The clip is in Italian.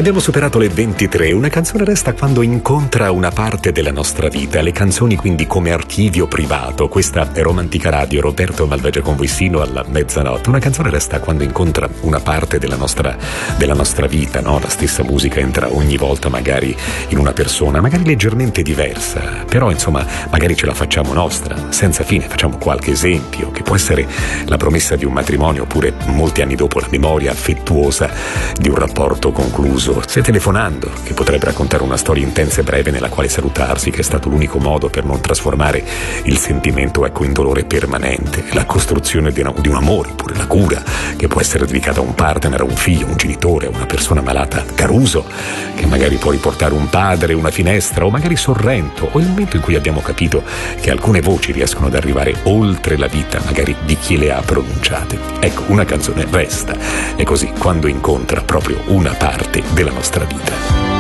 Abbiamo superato le 23, una canzone resta quando incontra una parte della nostra vita, le canzoni quindi come archivio privato. Questa è Romantica Radio, Roberto Malvagio con voi sino alla mezzanotte. Una canzone resta quando incontra una parte della nostra vita, no? La stessa musica entra ogni volta magari in una persona, magari leggermente diversa, però insomma magari ce la facciamo nostra, senza fine. Facciamo qualche esempio, che può essere la promessa di un matrimonio, oppure molti anni dopo la memoria affettuosa di un rapporto concluso. Se telefonando, che potrebbe raccontare una storia intensa e breve nella quale salutarsi, che è stato l'unico modo per non trasformare il sentimento in dolore permanente. La costruzione di un amore, oppure la cura, che può essere dedicata a un partner, a un figlio, un genitore, a una persona malata. Caruso, che magari può riportare un padre, una finestra, o magari Sorrento, o il momento in cui abbiamo capito che alcune voci riescono ad arrivare oltre la vita, magari di chi le ha pronunciate. Ecco, una canzone resta, è così, quando incontra proprio una parte della nostra vita.